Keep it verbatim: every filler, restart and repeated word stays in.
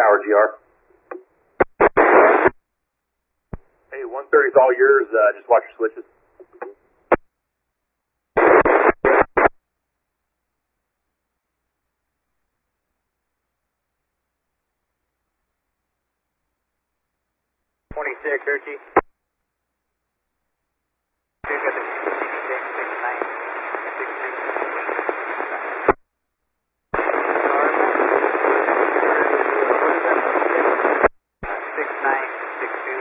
Tower, G R. Hey, one thirty is all yours. Uh, just watch your switches. twenty-six, Archie.